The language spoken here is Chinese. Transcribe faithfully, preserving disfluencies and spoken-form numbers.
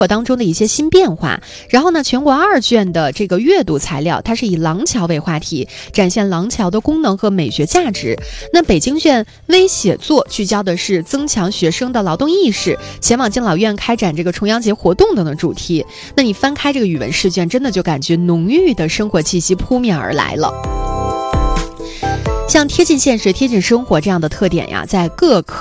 当中的一些新变化。然后呢，全国二卷的这个阅读材料，它是以廊桥为话题，展现廊桥的功能和美学价值。那北京卷微写作聚焦的是增强学生的劳动意识，前往敬老院开展这个重阳节活动等的主题。那你翻开这个语文试卷，真的就感觉浓郁的生活气息扑面而来了。像贴近现实、贴近生活这样的特点呀，在各科